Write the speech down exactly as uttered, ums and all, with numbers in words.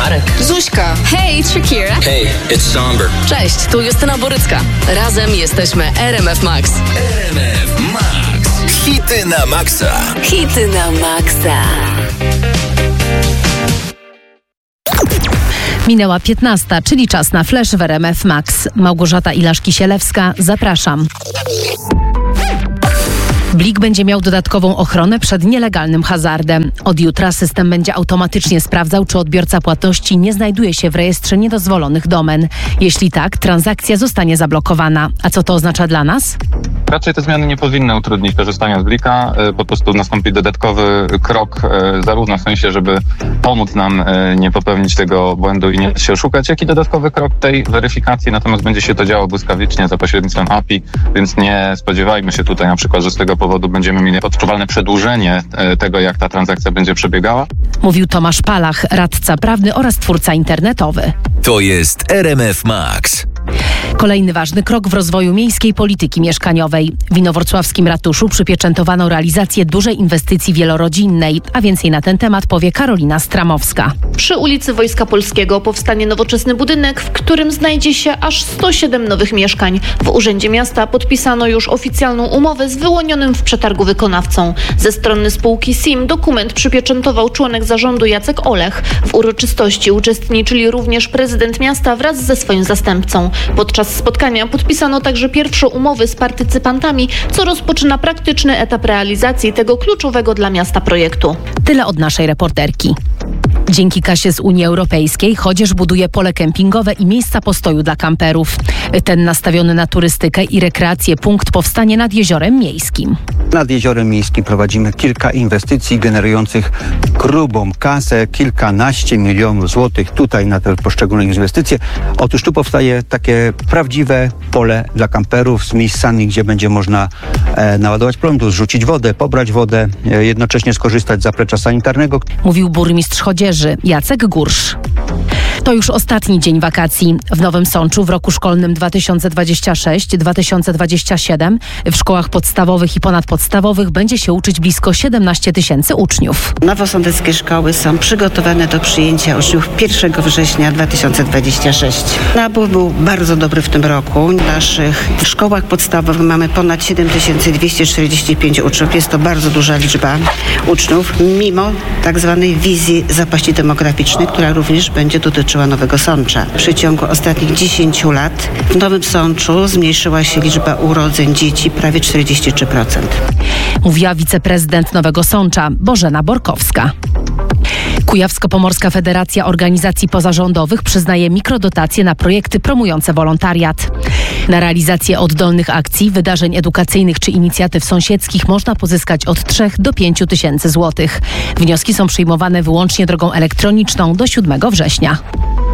Marek, Zuśka. Hej, it's Shakira. Hey, it's Somber. Cześć, tu Justyna Borycka. Razem jesteśmy R M F Max. R M F Max. Hity na maksa. Hity na maksa. Minęła piętnasta, czyli czas na flash w R M F Max. Małgorzata Ilasz-Kisielewska, zapraszam. Blik będzie miał dodatkową ochronę przed nielegalnym hazardem. Od jutra system będzie automatycznie sprawdzał, czy odbiorca płatności nie znajduje się w rejestrze niedozwolonych domen. Jeśli tak, transakcja zostanie zablokowana. A co to oznacza dla nas? Raczej te zmiany nie powinny utrudnić korzystania z Blika. Po prostu nastąpi dodatkowy krok, zarówno w sensie, żeby pomóc nam nie popełnić tego błędu i nie się oszukać, jak i dodatkowy krok tej weryfikacji. Natomiast będzie się to działo błyskawicznie za pośrednictwem A P I, więc nie spodziewajmy się tutaj na przykład, że z tego powodu będziemy mieli odczuwalne przedłużenie tego, jak ta transakcja będzie przebiegała. Mówił Tomasz Palach, radca prawny oraz twórca internetowy. To jest R M F Max. Kolejny ważny krok w rozwoju miejskiej polityki mieszkaniowej. W inowrocławskim ratuszu przypieczętowano realizację dużej inwestycji wielorodzinnej, a więcej na ten temat powie Karolina Stramowska. Przy ulicy Wojska Polskiego powstanie nowoczesny budynek, w którym znajdzie się aż sto siedem nowych mieszkań. W Urzędzie Miasta podpisano już oficjalną umowę z wyłonionym w przetargu wykonawcą. Ze strony spółki S I M dokument przypieczętował członek zarządu Jacek Olech. W uroczystości uczestniczyli również prezydent miasta wraz ze swoim zastępcą. Podczas spotkania podpisano także pierwsze umowy z partycypantami, co rozpoczyna praktyczny etap realizacji tego kluczowego dla miasta projektu. Tyle od naszej reporterki. Dzięki kasie z Unii Europejskiej Chodzież buduje pole kempingowe i miejsca postoju dla kamperów. Ten nastawiony na turystykę i rekreację punkt powstanie nad Jeziorem Miejskim. Nad Jeziorem Miejskim prowadzimy kilka inwestycji generujących grubą kasę, kilkanaście milionów złotych tutaj na te poszczególne inwestycje. Otóż tu powstaje takie prawdziwe pole dla kamperów z miejscami, gdzie będzie można e, naładować prądu, zrzucić wodę, pobrać wodę, e, jednocześnie skorzystać z zaplecza sanitarnego. Mówił burmistrz Chodzieży Jacek Gursz. To już ostatni dzień wakacji. W Nowym Sączu w roku szkolnym dwa tysiące dwudziestym szóstym dwa tysiące dwudziestym siódmym w szkołach podstawowych i ponadpodstawowych będzie się uczyć blisko siedemnaście tysięcy uczniów. Nowosądeckie szkoły są przygotowane do przyjęcia uczniów pierwszego września dwa tysiące dwudziestego szóstego. Nabór był bardzo dobry w tym roku. W naszych szkołach podstawowych mamy ponad siedem tysięcy dwieście czterdzieści pięć uczniów. Jest to bardzo duża liczba uczniów, mimo tak zwanej wizji zapaści demograficznej, która również będzie dotyczyła Nowego Sącza. W przeciągu ostatnich dziesięciu lat w Nowym Sączu zmniejszyła się liczba urodzeń dzieci prawie czterdzieści trzy procent. Mówiła wiceprezydent Nowego Sącza Bożena Borkowska. Kujawsko-Pomorska Federacja Organizacji Pozarządowych przyznaje mikrodotacje na projekty promujące wolontariat. Na realizację oddolnych akcji, wydarzeń edukacyjnych czy inicjatyw sąsiedzkich można pozyskać od trzech do pięciu tysięcy złotych. Wnioski są przyjmowane wyłącznie drogą elektroniczną do siódmego września.